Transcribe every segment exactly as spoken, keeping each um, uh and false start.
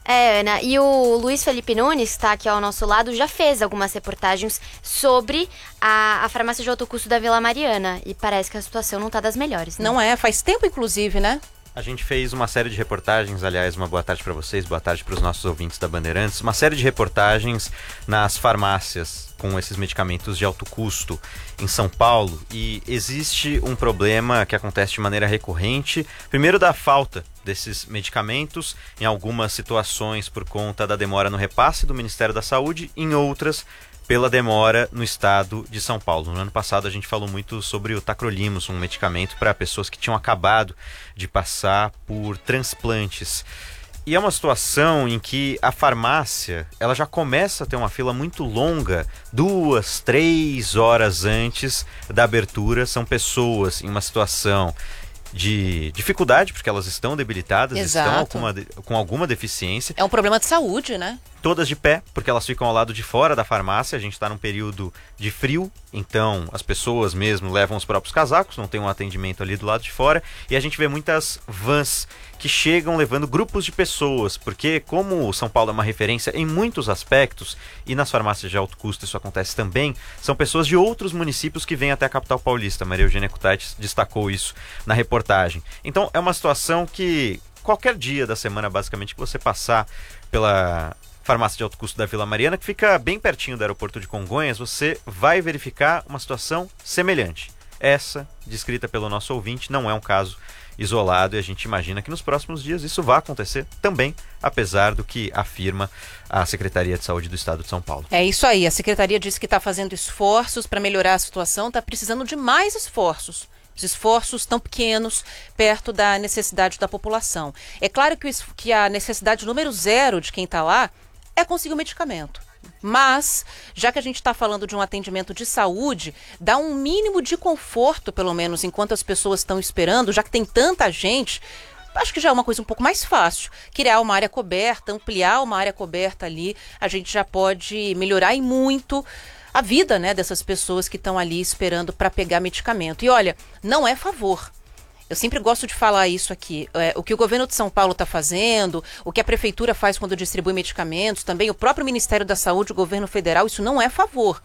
É, Ana, e o Luiz Felipe Nunes, que está aqui ao nosso lado, já fez algumas reportagens sobre a, a farmácia de alto custo da Vila Mariana. E parece que a situação não está das melhores, né? Não é, faz tempo inclusive, né? A gente fez uma série de reportagens, aliás, uma boa tarde para vocês, boa tarde para os nossos ouvintes da Bandeirantes, uma série de reportagens nas farmácias com esses medicamentos de alto custo em São Paulo, e existe um problema que acontece de maneira recorrente, primeiro da falta desses medicamentos, em algumas situações por conta da demora no repasse do Ministério da Saúde, em outras pela demora no estado de São Paulo. No ano passado a gente falou muito sobre o tacrolimus, um medicamento para pessoas que tinham acabado de passar por transplantes. E é uma situação em que a farmácia ela já começa a ter uma fila muito longa, duas, três horas antes da abertura. São pessoas em uma situação de dificuldade, porque elas estão debilitadas, Exato. estão com, uma, com alguma deficiência. É um problema de saúde, né? Todas de pé, porque elas ficam ao lado de fora da farmácia. A gente está num período de frio, então as pessoas mesmo levam os próprios casacos, não tem um atendimento ali do lado de fora. E a gente vê muitas vans que chegam levando grupos de pessoas, porque como São Paulo é uma referência em muitos aspectos, e nas farmácias de alto custo isso acontece também, são pessoas de outros municípios que vêm até a capital paulista. Maria Eugênia Cutatis destacou isso na reportagem. Então é uma situação que qualquer dia da semana, basicamente, que você passar pela farmácia de alto custo da Vila Mariana, que fica bem pertinho do aeroporto de Congonhas, você vai verificar uma situação semelhante. Essa, descrita pelo nosso ouvinte, não é um caso isolado, e a gente imagina que nos próximos dias isso vai acontecer também, apesar do que afirma a Secretaria de Saúde do Estado de São Paulo. É isso aí, a Secretaria disse que está fazendo esforços para melhorar a situação, está precisando de mais esforços. Os esforços tão pequenos perto da necessidade da população. É claro que, o, que a necessidade número zero de quem está lá é conseguir o medicamento. Mas, já que a gente está falando de um atendimento de saúde, dá um mínimo de conforto, pelo menos, enquanto as pessoas estão esperando, já que tem tanta gente. Acho que já é uma coisa um pouco mais fácil. Criar uma área coberta, ampliar uma área coberta ali, a gente já pode melhorar e muito a vida, né, dessas pessoas que estão ali esperando para pegar medicamento. E olha, não é favor. Eu sempre gosto de falar isso aqui. É, o que o governo de São Paulo está fazendo, o que a prefeitura faz quando distribui medicamentos, também o próprio Ministério da Saúde, o governo federal, isso não é favor.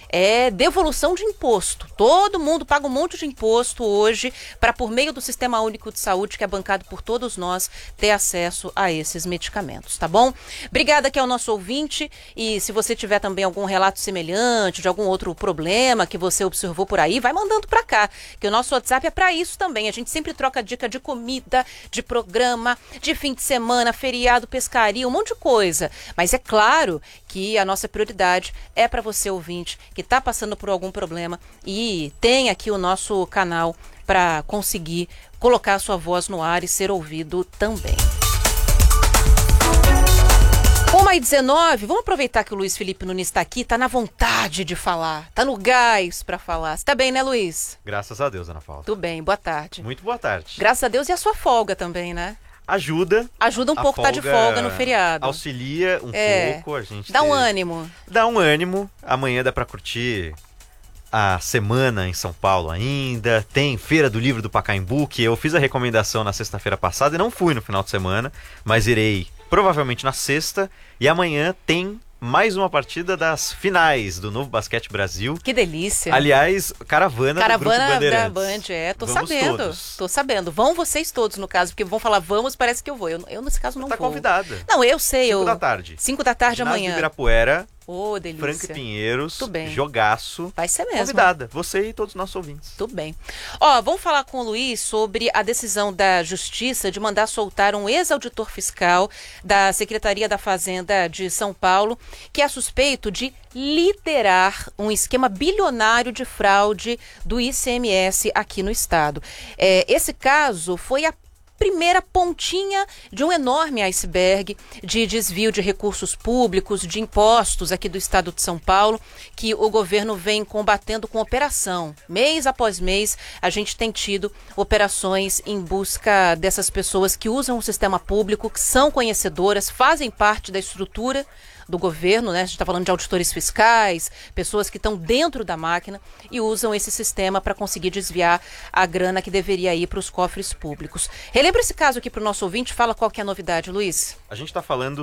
É devolução de imposto. Todo mundo paga um monte de imposto hoje para, por meio do Sistema Único de Saúde, que é bancado por todos nós, ter acesso a esses medicamentos, tá bom? Obrigada aqui ao nosso ouvinte, e se você tiver também algum relato semelhante, de algum outro problema que você observou por aí, vai mandando para cá, que o nosso WhatsApp é para isso também. A gente sempre troca dica de comida, de programa, de fim de semana, feriado, pescaria, um monte de coisa. Mas é claro que a nossa prioridade é para você, ouvinte, que está passando por algum problema e tem aqui o nosso canal para conseguir colocar a sua voz no ar e ser ouvido também. uma e dezenove, vamos aproveitar que o Luiz Felipe Nunes está aqui, está na vontade de falar, está no gás para falar. Você tá bem, né, Luiz? Graças a Deus, Ana Paula. Tudo bem, boa tarde. Muito boa tarde. Graças a Deus, e a sua folga também, né? Ajuda. Ajuda um pouco estar tá de folga no feriado. Auxilia um é, pouco. A gente dá ter... um ânimo. Dá um ânimo. Amanhã dá para curtir a semana em São Paulo ainda. Tem Feira do Livro do Pacaembu, que eu fiz a recomendação na sexta-feira passada e não fui no final de semana, mas irei provavelmente na sexta. E amanhã tem mais uma partida das finais do Novo Basquete Brasil. Que delícia. Aliás, caravana, caravana do Grupo da Band, é. Tô vamos sabendo, todos. tô sabendo. Vão vocês todos, no caso, porque vão falar vamos, parece que eu vou. Eu, eu nesse caso, não tá vou. Tá convidada. Não, eu sei. Cinco eu... da tarde. Cinco da tarde Ginásio amanhã. de Ibirapuera. Ô, oh, delícia. Franca Pinheiros, Tudo bem. Jogaço. Vai ser mesmo. Convidada, você e todos os nossos ouvintes. Tudo bem. Ó, vamos falar com o Luiz sobre a decisão da Justiça de mandar soltar um ex-auditor fiscal da Secretaria da Fazenda de São Paulo, que é suspeito de liderar um esquema bilionário de fraude do I C M S aqui no estado. É, esse caso foi a primeira pontinha de um enorme iceberg de desvio de recursos públicos, de impostos aqui do estado de São Paulo, que o governo vem combatendo com operação. Mês após mês, a gente tem tido operações em busca dessas pessoas que usam o sistema público, que são conhecedoras, fazem parte da estrutura do governo, né? A gente está falando de auditores fiscais, pessoas que estão dentro da máquina e usam esse sistema para conseguir desviar a grana que deveria ir para os cofres públicos. Relembra esse caso aqui para o nosso ouvinte, fala qual que é a novidade, Luiz. A gente está falando